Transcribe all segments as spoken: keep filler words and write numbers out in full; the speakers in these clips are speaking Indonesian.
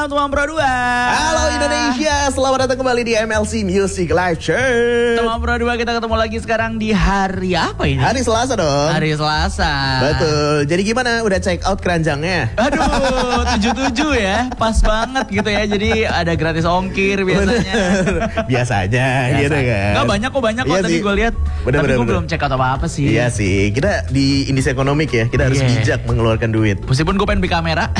malam teman Pro dua. Halo Indonesia, selamat datang kembali di M L C Music Live Chart. Teman Pro dua, kita ketemu lagi sekarang di hari apa ini? Hari Selasa dong. Hari Selasa. Betul. Jadi gimana? Udah check out keranjangnya? Aduh, tujuh tujuh ya. Pas banget gitu ya. Jadi ada gratis ongkir biasanya. Biasa aja gitu kan. Enggak banyak kok, banyak kok iya tadi gue lihat. Bener, Tapi bener, gue bener. belum check out apa-apa sih. Iya sih, kita di Indis Ekonomik ya. Kita harus Iya. bijak mengeluarkan duit. Meskipun gue pengen beli kamera.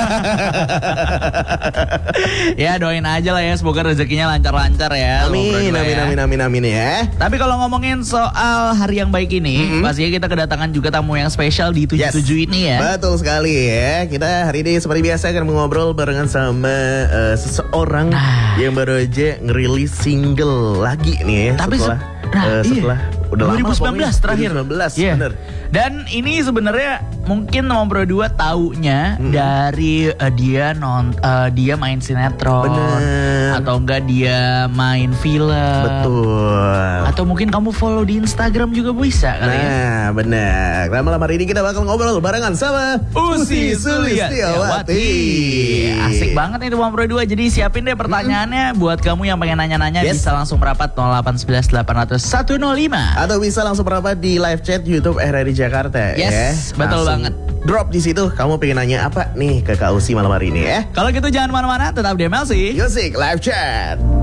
Ya doain aja lah ya, semoga rezekinya lancar-lancar ya. Amin, amin, amin, amin, amin ya. Tapi kalau ngomongin soal hari yang baik ini, Mm-hmm. pastinya kita kedatangan juga tamu yang spesial di tujuh tujuh Yes. ini ya. Betul sekali ya. Kita hari ini seperti biasa akan mengobrol barengan sama uh, seseorang Nah. yang baru aja ngerilis single lagi nih ya. Tapi setelah se- nah, uh, setelah iya. udah dua ribu sembilan belas lama terakhir. dua ribu sembilan belas Iya. bener. Dan ini sebenarnya mungkin Teman Pro dua taunya Mm-mm. dari uh, dia non uh, dia main sinetron. Bener. Atau enggak dia main film. Betul. Atau mungkin kamu follow di Instagram juga bisa kali ya. Nah benar. Nah malam hari ini kita bakal ngobrol barengan sama Usi Sulistiawati. Asik banget nih Teman Pro dua. Jadi siapin deh pertanyaannya buat kamu yang pengen nanya-nanya. Yes. Bisa langsung merapat nol delapan satu satu delapan nol nol satu nol lima. Atau bisa langsung merapat di live chat YouTube R R I Jakarta Yes, ya. betul Langsung banget. Drop di situ. Kamu pengen nanya apa nih ke Kak Usi malam hari ini ya? Kalau gitu jangan mana-mana, tetap di M L C. Music Live Chat.